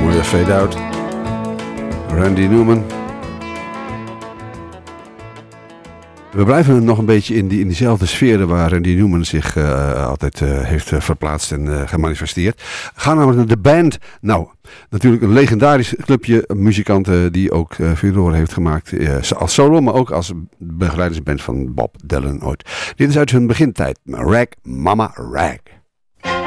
Mooie Fade Out. Randy Newman. We blijven nog een beetje in diezelfde sfeer waar Randy Newman zich altijd heeft verplaatst en gemanifesteerd. Ga namelijk naar de band. Nou, natuurlijk een legendarisch clubje muzikanten die ook furoren heeft gemaakt. Als solo, maar ook als begeleidersband van Bob Dylan ooit. Dit is uit hun begintijd. Rag Mama Rag.